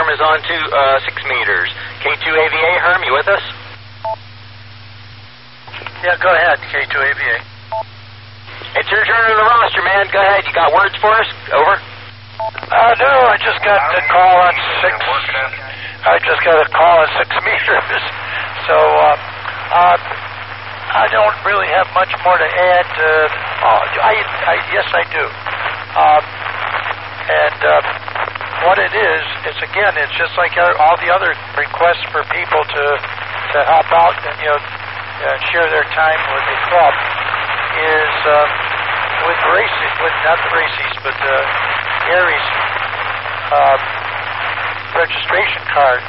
Herm is on to 6 meters. K2AVA, Herm, you with us? Yeah, go ahead, K2AVA. It's your turn on the roster, man. Go ahead. You got words for us? Over. No, I just got the call on 6. I just got a call on 6 meters. So, I don't really have much more to add. Yes, I do. What it is again, it's just like all the other requests for people to help out and share their time with the club is with racing, with not the races, but Aries registration cards.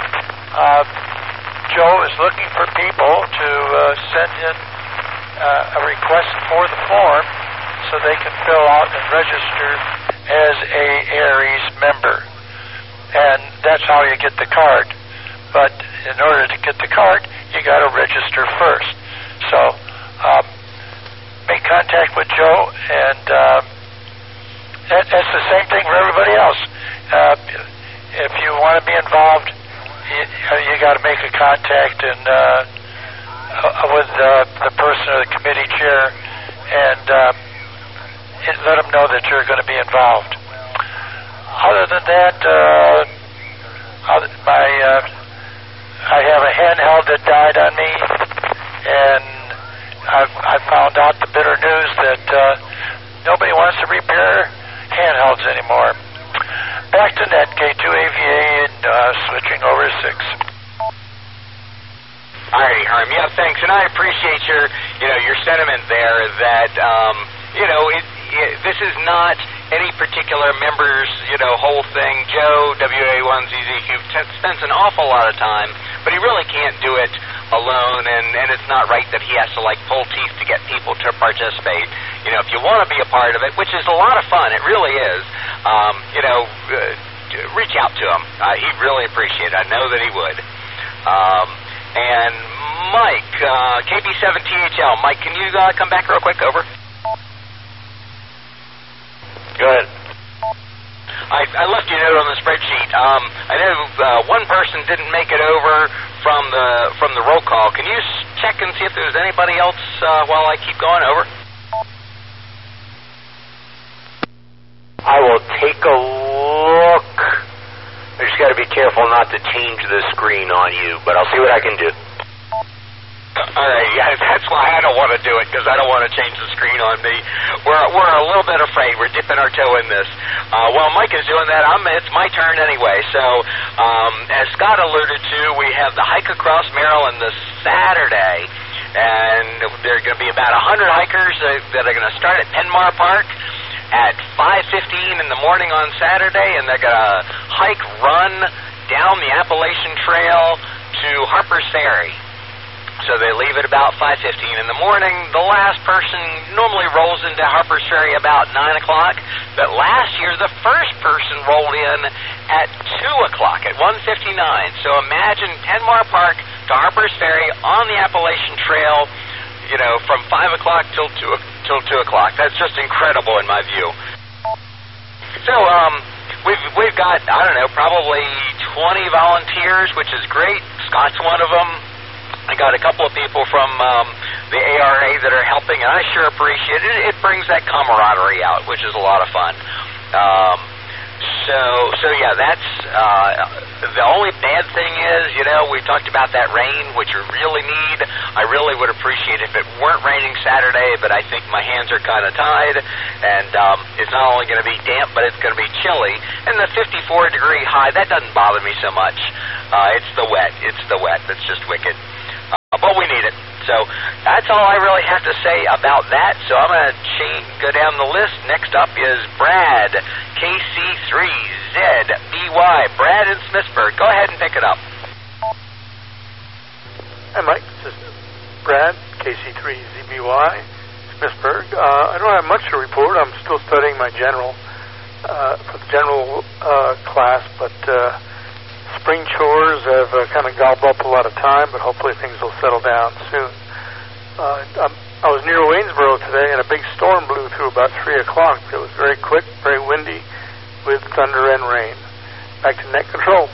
Joe is looking for people to send in a request for the form so they can fill out and register as a Aries member. And that's how you get the card. But in order to get the card, you got to register first. So make contact with Joe, and that's the same thing for everybody else. If you want to be involved, you got to make a contact and with the person or the committee chair, and let them know that you're going to be involved. Other than that, I have a handheld that died on me, and I found out the bitter news that nobody wants to repair handhelds anymore. Back to net, K2AVA, and switching over to 6. Alrighty, Herm. Yeah, thanks, and I appreciate your sentiment there. That this is not any particular member's whole thing. Joe, WA1ZZQ, spends an awful lot of time, but he really can't do it alone, and it's not right that he has to pull teeth to get people to participate. If you want to be a part of it, which is a lot of fun, it really is. Reach out to him. He'd really appreciate it. I know that he would. And Mike, KB7THL. Mike, can you come back real quick? Over. Go ahead. I left you a note on the spreadsheet. I know one person didn't make it over from the roll call. Can you check and see if there's anybody else while I keep going? Over. I will take a look. I just got to be careful not to change the screen on you, but I'll see what I can do. All right, yeah, that's why I don't want to do it, because I don't want to change the screen on me. We're a little bit afraid. We're dipping our toe in this. While Mike is doing that, it's my turn anyway. So, as Scott alluded to, we have the Hike Across Maryland this Saturday, and there are going to be about 100 hikers that are going to start at Penmar Park at 5:15 in the morning on Saturday, and they're going to run down the Appalachian Trail to Harper's Ferry. So they leave at about 5:15 in the morning. The last person normally rolls into Harper's Ferry about 9 o'clock, but last year the first person rolled in at 2 o'clock, at 1:59. So imagine Penmar Park to Harper's Ferry on the Appalachian Trail, from 5 o'clock till 2 o'clock. That's just incredible in my view. So we've got, probably 20 volunteers, which is great. Scott's one of them. I got a couple of people from the ARA that are helping, and I sure appreciate it. It brings that camaraderie out, which is a lot of fun. So yeah, that's the only bad thing is, we talked about that rain, which you really need. I really would appreciate if it weren't raining Saturday, but I think my hands are kind of tied, and it's not only going to be damp, but it's going to be chilly. And the 54-degree high, that doesn't bother me so much. It's the wet. It's the wet that's just wicked. But we need it. So that's all I really have to say about that. So I'm going to go down the list. Next up is Brad, KC3ZBY. Brad in Smithsburg. Go ahead and pick it up. Hi, Mike. This is Brad, KC3ZBY, Smithsburg. I don't have much to report. I'm still studying my general for the general class, but spring chores have kind of gobbled up a lot of time, but hopefully things will settle down soon. I was near Waynesboro today, and a big storm blew through about 3 o'clock. It was very quick, very windy, with thunder and rain. back to net control.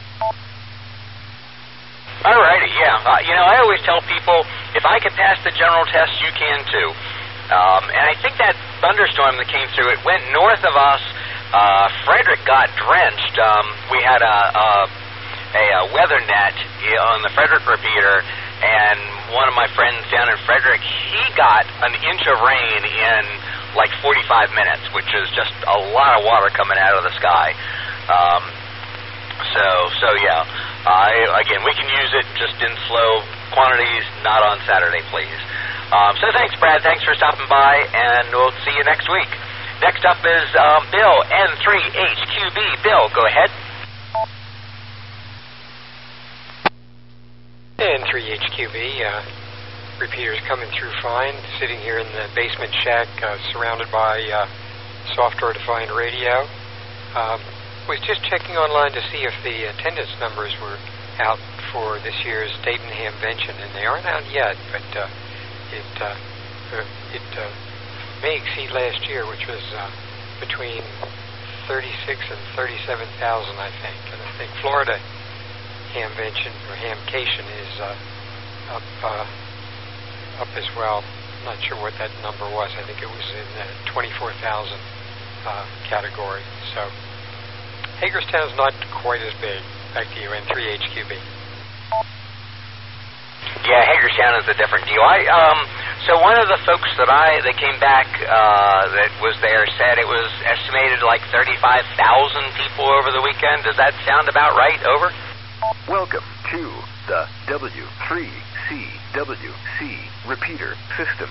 Alrighty, yeah. I always tell people, if I can pass the general test, you can too. And I think that thunderstorm that came through, it went north of us. Frederick got drenched. We had a weather net on the Frederick repeater, and one of my friends down in Frederick, he got an inch of rain in like 45 minutes, which is just a lot of water coming out of the sky. So yeah. Again, we can use it just in slow quantities, not on Saturday, please. So thanks, Brad. Thanks for stopping by, and we'll see you next week. Next up is Bill, N3HQB. Bill, go ahead. N3HQB. Repeaters coming through fine. Sitting here in the basement shack, surrounded by software-defined radio. Was just checking online to see if the attendance numbers were out for this year's Dayton Hamvention, and they aren't out yet, but it may exceed last year, which was between 36 and 37,000, I think. And I think Florida Hamvention or Hamcation is up as well. I'm not sure what that number was. I think it was in the 24,000 category. So Hagerstown's not quite as big. Back to you, N3HQB. Yeah, Hagerstown is a different deal. So one of the folks that came back that was there said it was estimated like 35,000 people over the weekend. Does that sound about right? Over. Welcome to the W3CWC repeater system.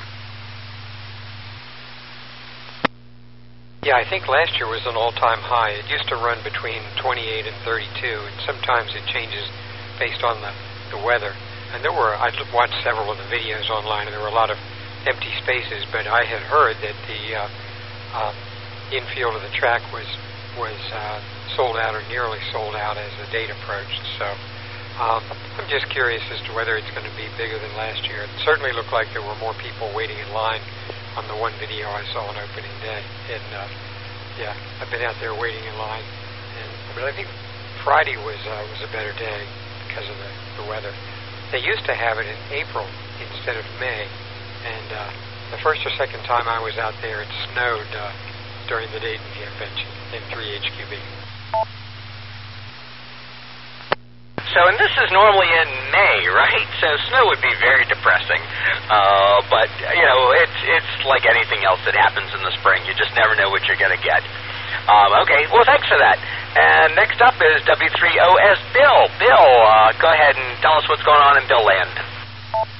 Yeah, I think last year was an all-time high. It used to run between 28 and 32, and sometimes it changes based on the weather. And I watched several of the videos online, and there were a lot of empty spaces, but I had heard that the infield of the track was sold out or nearly sold out as the date approached. So I'm just curious as to whether it's going to be bigger than last year. It certainly looked like there were more people waiting in line on the one video I saw on opening day. And yeah, I've been out there waiting in line. But I think Friday was a better day because of the weather. They used to have it in April instead of May. And the first or second time I was out there, it snowed during the Dayton Hamvention in 3HQB. So, and this is normally in May, right? So snow would be very depressing. But, it's like anything else that happens in the spring. You just never know what you're going to get. Okay, well, thanks for that. And next up is W3OS Bill. Bill, go ahead and tell us what's going on in Bill Land.